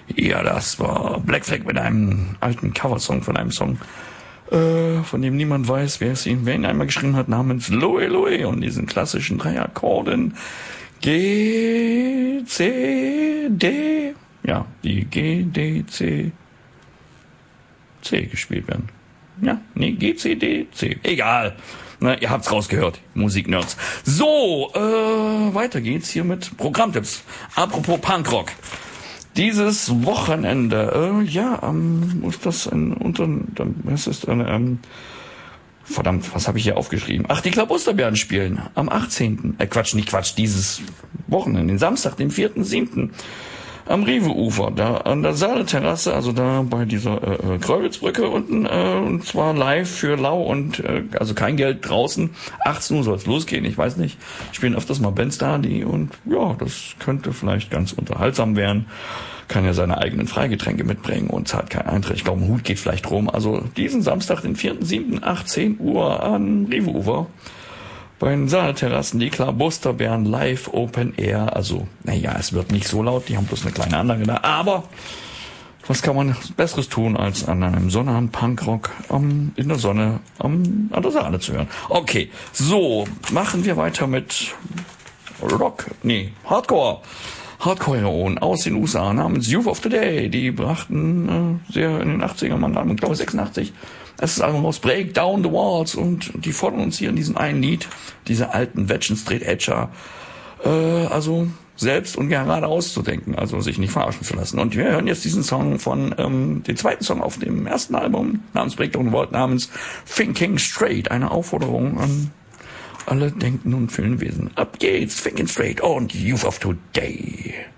Ja, das war Black Flag mit einem alten Coversong von einem Song, von dem niemand weiß, wer ihn einmal geschrieben hat, namens Louie Louie, und diesen klassischen 3 Akkorden G, C, D, ja, die G, D, C, C gespielt werden. Ja, nee, G, C, D, C, egal. Na, ihr habt's rausgehört, Musiknerds. So, weiter geht's hier mit Programmtipps. Apropos Punkrock. Dieses Wochenende, muss das verdammt, was habe ich hier aufgeschrieben? Ach, die Klabusterbären spielen am 18. Dieses Wochenende, den Samstag, den 4.7. am Rive-Ufer, da an der Saale-Terrasse, also da bei dieser Kreuwitzbrücke unten, und zwar live für lau und also kein Geld draußen. 18 Uhr soll es losgehen, ich weiß nicht. Spielen öfters mal Bands da, und ja, das könnte vielleicht ganz unterhaltsam werden. Kann ja seine eigenen Freigetränke mitbringen und zahlt keinen Eintritt. Ich glaube, ein Hut geht vielleicht rum. Also diesen Samstag, den 4.7., 18 Uhr am Rive-Ufer. Bei den Saale-Terrassen, die Klabusterbären live Open Air. Also, naja, es wird nicht so laut, die haben bloß eine kleine Anlage da. Aber was kann man Besseres tun, als an einem Sonnabend Punkrock in der Sonne an der Saale zu hören? Okay, so, machen wir weiter mit Hardcore-Heroen aus den USA namens Youth of Today. Die brachten sehr in den 80ern, man ich glaube 86, das Album aus Break Down the Walls, und die fordern uns hier in diesem einen Lied, diese alten Veteran Straight Edger, also selbst und geradeaus zu denken, also sich nicht verarschen zu lassen. Und wir hören jetzt diesen Song von den zweiten Song auf dem ersten Album namens Break Down the Walls, namens Thinking Straight, eine Aufforderung an alle denkenden und fühlenden Wesen. Ab geht's, Thinking Straight und Youth of Today.